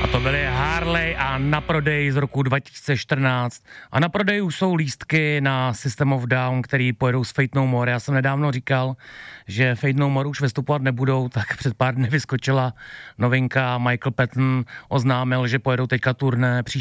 To byly Harley a Na prodej z roku 2014. A na prodej už jsou lístky na System of Down, který pojedou s Faith No More. Já jsem nedávno říkal, že Faith No More už vystupovat nebudou, tak před pár dny vyskočila novinka. Michael Patton oznámil, že pojedou teďka turné příští